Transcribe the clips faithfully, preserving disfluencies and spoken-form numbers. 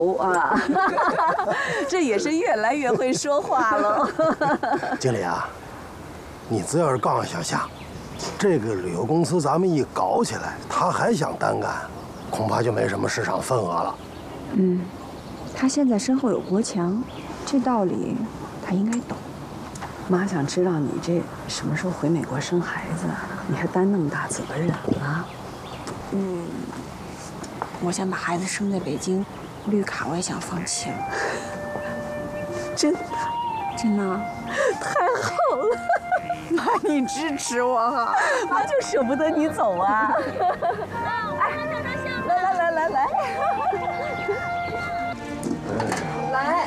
啊，这也是越来越会说话了。 经理啊，你只要是刚想下，这个旅游公司咱们一搞起来，他还想单干，恐怕就没什么市场份额了。 嗯，他现在身后有国强，这道理他应该懂。 妈想知道你这什么时候回美国生孩子，你还担那么大责任啊？ 嗯，我想把孩子生在北京。 绿卡我也想放弃了， 真的， 真的， 太好了！妈，你支持我哈，妈就舍不得你走啊！哎，来来来来来，来，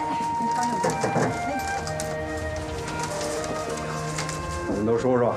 你们都说说。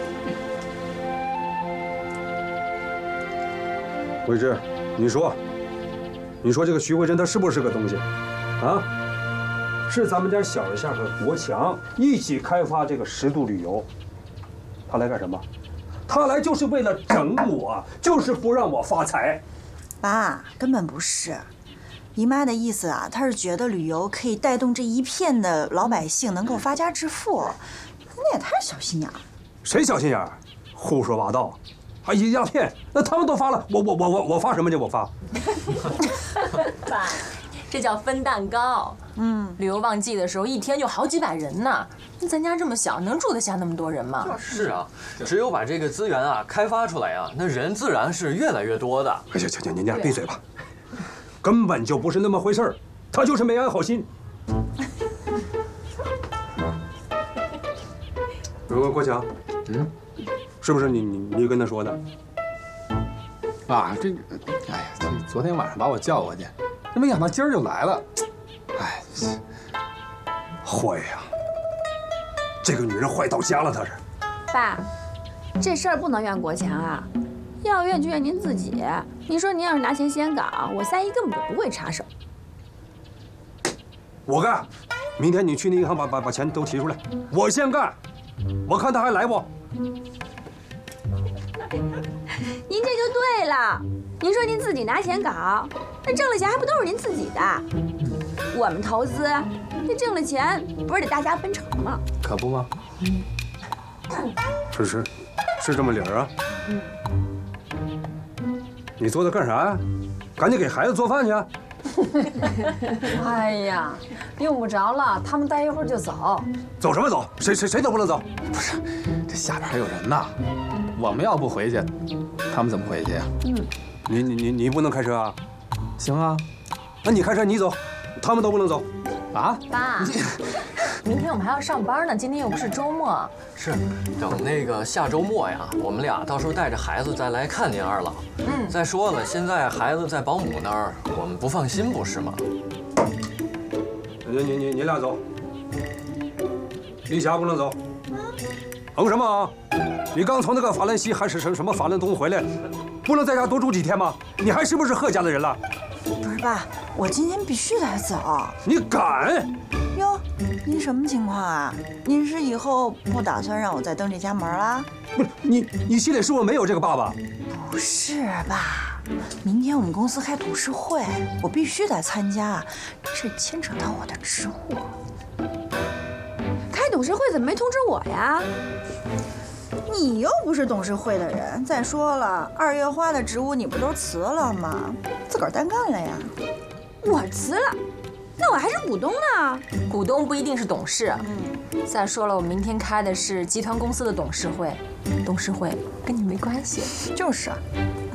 桂枝，你说。 你说这个徐慧珍她是不是个东西，啊？是咱们家小一下和国强一起开发这个十渡旅游，他来干什么？他来就是为了整我，就是不让我发财。 爸，根本不是，姨妈的意思啊，她是觉得旅游可以带动这一片的老百姓能够发家致富，你也太小心眼儿。 谁小心眼儿？胡说八道！ 还一样骗，那他们都发了，我我我我我发什么去？我发。 爸，这叫分蛋糕。嗯，旅游旺季的时候，一天就好几百人呢。那咱家这么小，能住得下那么多人吗？ 是啊，只有把这个资源啊开发出来啊，那人自然是越来越多的。 哎，行行行，您家闭嘴吧，根本就不是那么回事儿，他就是没安好心。郭国强，嗯。 是不是你你你跟他说的？ 啊，这，哎呀，他昨天晚上把我叫过去，这没想到今儿就来了，哎， 坏呀！这个女人坏到家了，她是。 爸，这事儿不能怨国强啊，要怨就怨您自己。您说您要是拿钱先搞，我三姨根本就不会插手。 我干！明天你去那银行把把把钱都提出来，我先干，我看他还来不。 您这就对了，您说您自己拿钱搞，那挣了钱还不都是您自己的？我们投资，那挣了钱不是得大家分成吗？ 可不吗？ 是是，是这么理儿啊。嗯。你做它干啥呀？赶紧给孩子做饭去。 哎呀，用不着了，他们待一会儿就走。 走什么走？谁谁谁都不能走。 不是，这下边还有人呢。 我们要不回去，他们怎么回去呀？嗯， 你你你你不能开车啊？ 行啊， 那你开车你走，他们都不能走。 啊？ 爸，明天我们还要上班呢，今天又不是周末。 是，等那个下周末呀，我们俩到时候带着孩子再来看您二老。嗯，再说了，现在孩子在保姆那儿，我们不放心，不是吗？ 你你你你俩走，丽霞不能走。嗯什么啊？ 你刚从那个法兰西还是什什么法兰东回来，不能在家多住几天吗？你还是不是贺家的人了？ 不是爸，我今天必须得走。 你敢？ 哟，您什么情况啊？您是以后不打算让我再登这家门啦？ 不是你，你心里是不是没有这个爸爸？ 不是爸，明天我们公司开董事会，我必须得参加，这牵扯到我的职务。 开董事会怎么没通知我呀？ 你又不是董事会的人。再说了，二月花的职务你不都辞了吗？自个儿单干了呀。 我辞了，那我还是股东呢。 股东不一定是董事。嗯。再说了，我明天开的是集团公司的董事会，董事会跟你没关系。 就是啊。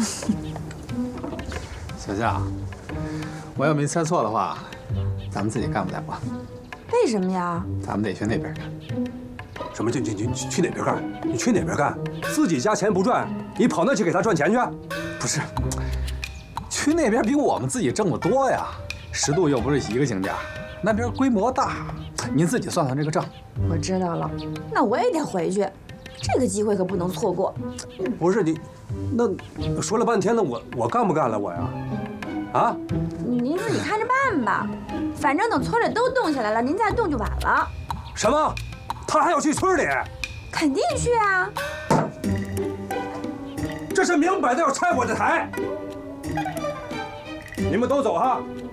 小夏，我要没猜错的话，咱们自己干不了吧？ 为什么呀？ 咱们得去那边干。 什么？去去去去哪边干？你去哪边干？自己家钱不赚，你跑那去给他赚钱去？ 不是，去那边比我们自己挣得多呀。十渡又不是一个景点，那边规模大，您自己算算这个账。 我知道了，那我也得回去，这个机会可不能错过。 不是你，那说了半天了，我我干不干了我呀？啊？ 您自己看着办吧，反正等村里都动起来了，您再动就晚了。 什么？ 他还要去村里？ 肯定去啊！ 这是明摆着要拆我的台！你们都走哈，